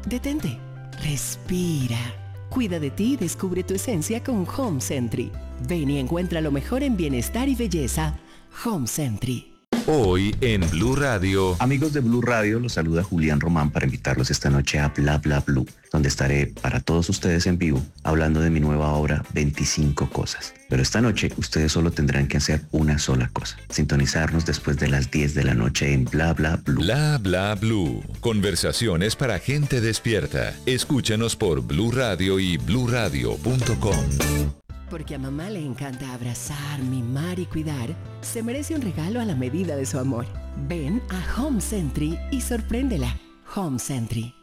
Detente, respira. Cuida de ti y descubre tu esencia con Home Sentry. Ven y encuentra lo mejor en bienestar y belleza. Home Sentry. Hoy en Blue Radio. Amigos de Blue Radio, los saluda Julián Román para invitarlos esta noche a Bla Bla Blue, donde estaré para todos ustedes en vivo hablando de mi nueva obra 25 cosas. Pero esta noche ustedes solo tendrán que hacer una sola cosa: sintonizarnos después de las 10 de la noche en Bla Bla Blue. Bla Bla Blue. Conversaciones para gente despierta. Escúchanos por Blue Radio y bluradio.com. Porque a mamá le encanta abrazar, mimar y cuidar, se merece un regalo a la medida de su amor. Ven a Home Sentry y sorpréndela. Home Sentry.